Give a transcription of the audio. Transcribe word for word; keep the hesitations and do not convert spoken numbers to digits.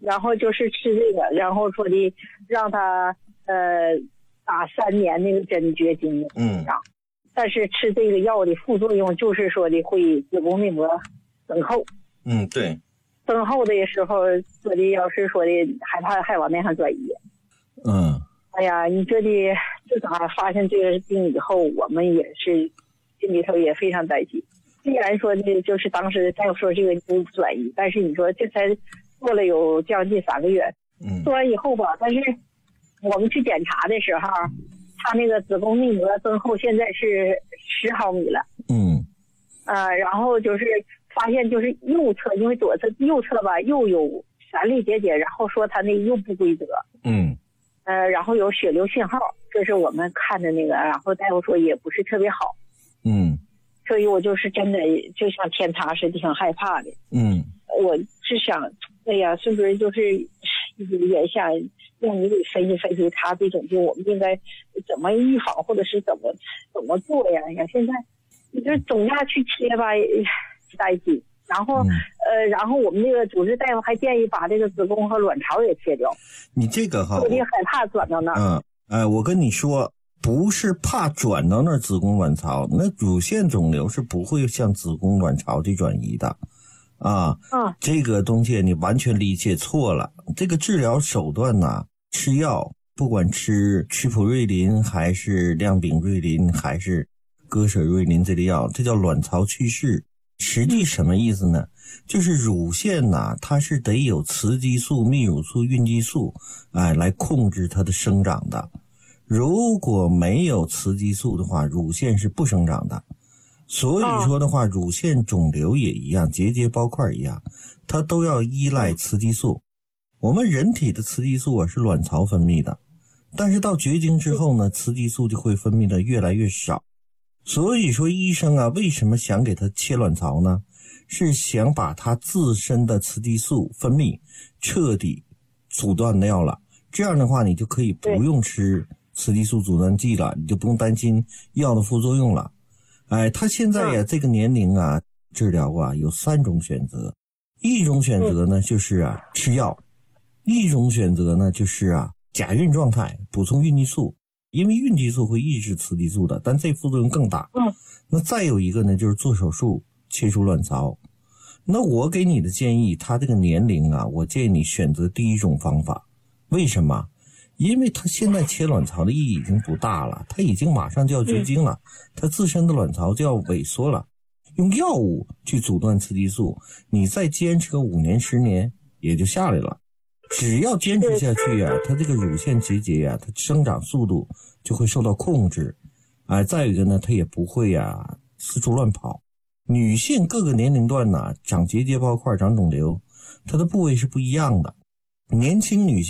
然后就是吃这个，然后说的让他呃打三年那个针绝经， 嗯， 但是吃这个药的副作用就是说的会子宫内膜增厚， 嗯，对， 增厚的时候说的要是说的害怕还往那上转移， 嗯， 哎呀，你这的自打发现这个病以后，我们也是心里头也非常担心。虽然说的就是当时大夫说这个不转移，但是你说这才做了有将近三个月， 嗯， 做完以后吧，但是我们去检查的时候，他那个子宫内膜增厚现在是十毫米了， 嗯， 啊、呃，然后就是发现就是右侧，因为左侧右侧吧又有闪泪结节，然后说他那又不规则， 嗯， 呃，然后有血流信号，这是我们看的那个，然后大夫说也不是特别好， 嗯， 所以我就是真的就像天塌似的，挺害怕的。 嗯， 我是想，哎呀，是不是就是也想让你给分析分析，他这种病我们应该怎么预防，或者是怎么怎么做呀？你看现在你这总要去切吧，担心。然后、嗯、呃，然后我们那个主治大夫还建议把这个子宫和卵巢也切掉。 你这个哈， 我也害怕转到那儿。 嗯，哎，我跟你说，不是怕转到那儿子宫卵巢，那乳腺肿瘤是不会向子宫卵巢去转移的，啊， 嗯， 这个东西你完全理解错了。这个治疗手段呢，吃药，不管吃曲普瑞林还是亮丙瑞林还是戈舍瑞林这类药，这叫卵巢去势。实际什么意思呢？就是乳腺呐，它是得有雌激素、泌乳素、孕激素，哎，来控制它的生长的。如果没有雌激素的话，乳腺是不生长的。所以说的话，乳腺肿瘤也一样，结节包块一样，它都要依赖雌激素。我们人体的雌激素啊是卵巢分泌的，但是到绝经之后呢，雌激素就会分泌的越来越少。所以说医生啊，为什么想给他切卵巢呢？是想把他自身的雌激素分泌彻底阻断掉了。这样的话，你就可以不用吃雌激素阻断剂了，你就不用担心药的副作用了。哎，他现在呀、啊、这个年龄啊，治疗啊有三种选择。一种选择呢就是啊吃药，一种选择呢就是啊假孕状态补充孕激素。因为孕激素会抑制雌激素的，但这副作用更大。 嗯， 那再有一个呢，就是做手术切除卵巢。那我给你的建议，他这个年龄啊，我建议你选择第一种方法。为什么？因为他现在切卵巢的意义已经不大了，他已经马上就要绝经了，他自身的卵巢就要萎缩了。用药物去阻断雌激素，你再坚持个五年十年也就下来了。只要坚持下去啊，它这个乳腺结节啊，它生长速度就会受到控制。哎、呃，再有一个呢，它也不会啊四处乱跑。女性各个年龄段呢，长结节包块、长肿瘤，它的部位是不一样的。年轻女性